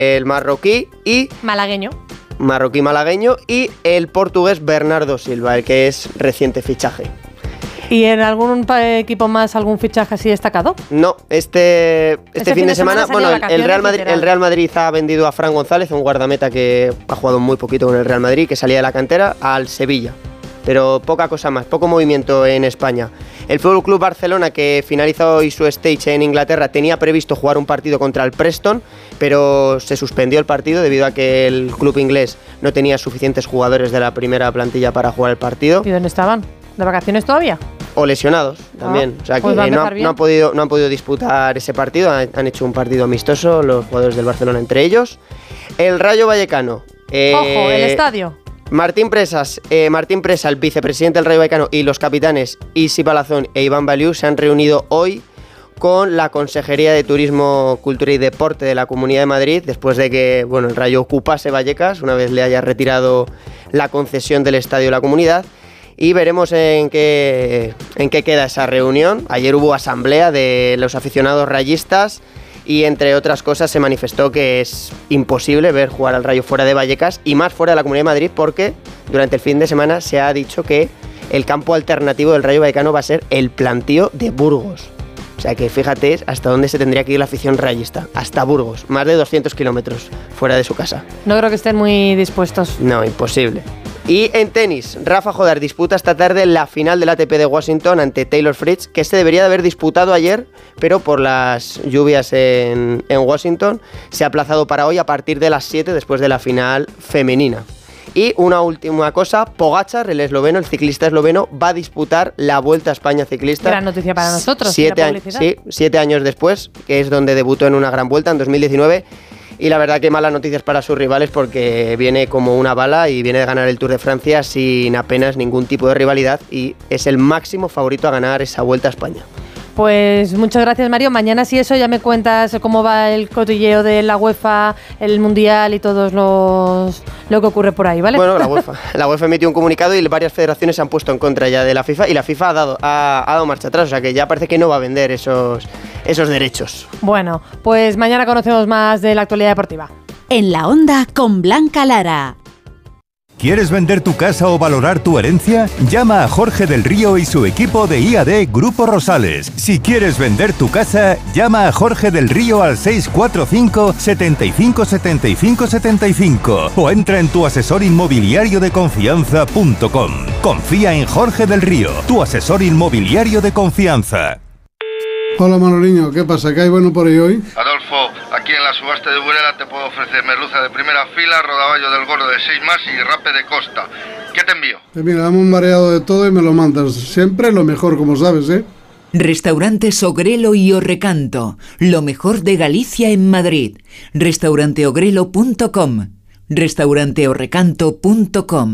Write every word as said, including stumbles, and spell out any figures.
el marroquí y... Malagueño. Marroquí malagueño y el portugués Bernardo Silva, el que es reciente fichaje. ¿Y en algún equipo más algún fichaje así destacado? No, este, este, este fin de semana, semana bueno, el Real, Madrid, el Real Madrid ha vendido a Fran González, un guardameta que ha jugado muy poquito con el Real Madrid, que salía de la cantera, al Sevilla. Pero poca cosa más, poco movimiento en España. El F C Barcelona, que finalizó hoy su stage en Inglaterra, tenía previsto jugar un partido contra el Preston, pero se suspendió el partido debido a que el club inglés no tenía suficientes jugadores de la primera plantilla para jugar el partido. ¿Y dónde estaban? ¿De vacaciones todavía? O lesionados también, ah, o sea que pues no, no, han podido, no han podido disputar ese partido, han, han hecho un partido amistoso los jugadores del Barcelona entre ellos. El Rayo Vallecano. Eh, Ojo, el estadio. Martín Presas, eh, Martín Presa, el vicepresidente del Rayo Vallecano, y los capitanes Isi Palazón e Iván Baliu se han reunido hoy con la Consejería de Turismo, Cultura y Deporte de la Comunidad de Madrid, después de que bueno, el Rayo ocupase Vallecas, una vez le haya retirado la concesión del estadio de la comunidad. Y veremos en qué, en qué queda esa reunión. Ayer hubo asamblea de los aficionados rayistas y entre otras cosas se manifestó que es imposible ver jugar al Rayo fuera de Vallecas y más fuera de la Comunidad de Madrid, porque durante el fin de semana se ha dicho que el campo alternativo del Rayo Vallecano va a ser el Plantío de Burgos. O sea que fíjate hasta dónde se tendría que ir la afición rayista, hasta Burgos, más de doscientos kilómetros fuera de su casa. No creo que estén muy dispuestos. No, imposible. Y en tenis, Rafa Jodar disputa esta tarde la final del A T P de Washington ante Taylor Fritz, que se debería de haber disputado ayer, pero por las lluvias en, en Washington se ha aplazado para hoy a partir de las siete después de la final femenina. Y una última cosa, Pogačar, el esloveno, el ciclista esloveno, va a disputar la Vuelta a España ciclista. Gran noticia para nosotros. Siete, a- sí, siete años después, que es donde debutó en una gran vuelta en dos mil diecinueve. Y la verdad que malas noticias para sus rivales porque viene como una bala y viene de ganar el Tour de Francia sin apenas ningún tipo de rivalidad y es el máximo favorito a ganar esa Vuelta a España. Pues muchas gracias, Mario. Mañana si eso ya me cuentas cómo va el cotilleo de la UEFA, el Mundial y todos los lo que ocurre por ahí, ¿vale? Bueno, la UEFA, la UEFA emitió un comunicado y varias federaciones se han puesto en contra ya de la FIFA y la FIFA ha dado, ha, ha dado marcha atrás, o sea que ya parece que no va a vender esos, esos derechos. Bueno, pues mañana conocemos más de la actualidad deportiva. En la Onda con Blanca Lara. ¿Quieres vender tu casa o valorar tu herencia? Llama a Jorge del Río y su equipo de I A D Grupo Rosales. Si quieres vender tu casa, llama a Jorge del Río al seis cuatro cinco, setenta y cinco, setenta y cinco, setenta y cinco o entra en tu asesor inmobiliario de confianza punto com. Confía en Jorge del Río, tu asesor inmobiliario de confianza. Hola Manoliño, ¿qué pasa? ¿Qué hay bueno por ahí hoy? Adolfo, aquí en la subasta de Burela te puedo ofrecer merluza de primera fila, rodaballo del gordo de seis más y rape de costa. ¿Qué te envío? Pues mira, dame un mareado de todo y me lo mandas. Siempre lo mejor, como sabes, ¿eh? Restaurantes Ogrelo y Orrecanto, lo mejor de Galicia en Madrid. restaurante ogrelo punto com, restaurante orrecanto punto com.